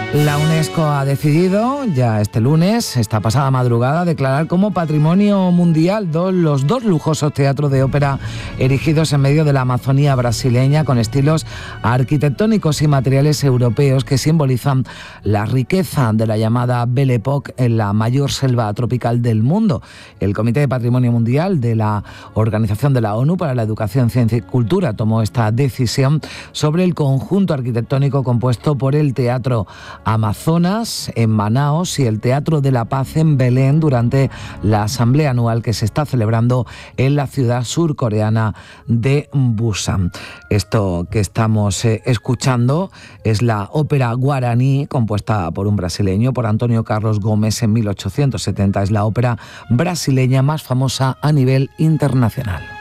La UNESCO ha decidido, ya este lunes, esta pasada madrugada, declarar como patrimonio mundial los dos lujosos teatros de ópera erigidos en medio de la Amazonía brasileña, con estilos arquitectónicos y materiales europeos que simbolizan la riqueza de la llamada Belle Époque en la mayor selva tropical del mundo. El Comité de Patrimonio Mundial de la Organización de la ONU para la Educación, Ciencia y Cultura tomó esta decisión sobre el conjunto arquitectónico compuesto por el Teatro Amazonas en Manaos y el Teatro de la Paz en Belén durante la asamblea anual que se está celebrando en la ciudad surcoreana de Busan. Esto que estamos escuchando es la ópera guaraní, compuesta por un brasileño, por Antonio Carlos Gómez en 1870. Es la ópera brasileña más famosa a nivel internacional.